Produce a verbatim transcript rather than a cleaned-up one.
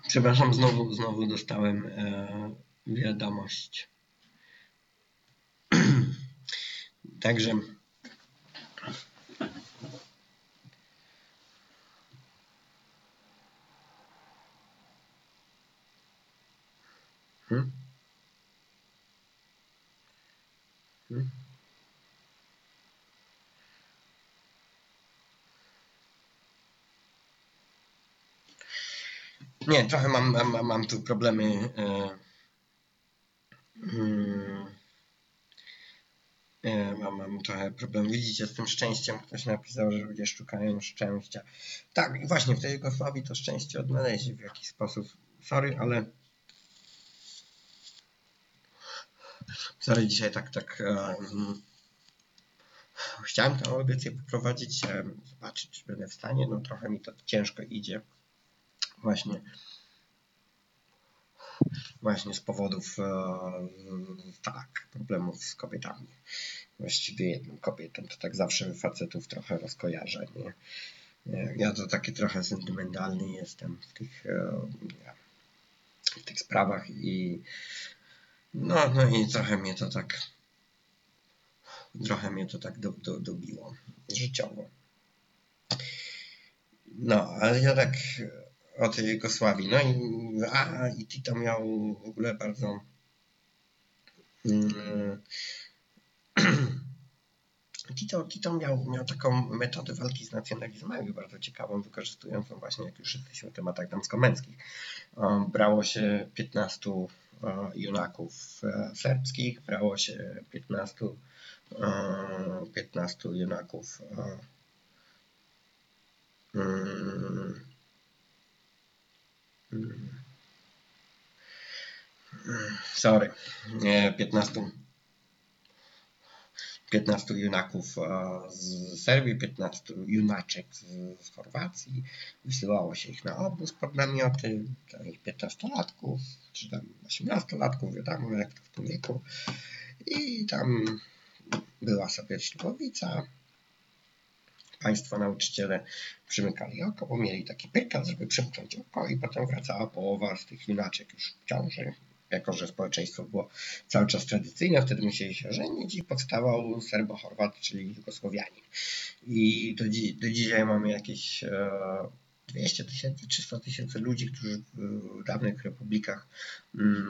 Przepraszam, znowu, znowu dostałem e, wiadomość. Także hmm? Hmm? Nie, trochę mam, mam, mam tu problemy. E, mm, e, mam, mam trochę problem. Widzicie, z tym szczęściem. Ktoś napisał, że ludzie szukają szczęścia. Tak, i właśnie w tej Jugosławii to szczęście odnaleźli w jakiś sposób. Sorry, ale sorry, dzisiaj tak, tak um, chciałem tę audycję poprowadzić, um, zobaczyć, czy będę w stanie. No trochę mi to ciężko idzie. Właśnie. Właśnie z powodów e, tak, problemów z kobietami. Właściwie jedną kobietą, to tak zawsze facetów trochę rozkojarzę, nie? Ja to taki trochę sentymentalny jestem w tych, e, w tych sprawach i no, no i trochę mnie to tak trochę mnie to tak do, do, dobiło życiowo. No, ale ja tak o tej Jugosławii, no i a, i Tito miał w ogóle bardzo mm, Tito, Tito miał, miał taką metodę walki z nacjonalizmami bardzo ciekawą, wykorzystującą właśnie, jak już jesteśmy w tematach damsko-męskich. Brało się piętnastu junaków serbskich, brało się piętnastu, piętnastu junaków sorry, piętnastu piętnastu junaków z Serbii, piętnastu junaczek z Chorwacji. Wysyłało się ich na obóz pod namioty, ich piętnastolatków, czy tam osiemnastolatków, wiadomo, jak to w tym wieku. I tam była sobie ślubowica. Państwo nauczyciele przymykali oko, bo mieli taki pykal, żeby przymknąć oko i potem wracała połowa z tych junaczek już w ciąży. Jako że społeczeństwo było cały czas tradycyjne, wtedy musieli się żenić i powstawał Serbo-Chorwat, czyli Jugosłowianin. I do, dzi do dzisiaj mamy jakieś e, dwieście tysięcy, trzysta tysięcy ludzi, którzy w dawnych republikach m,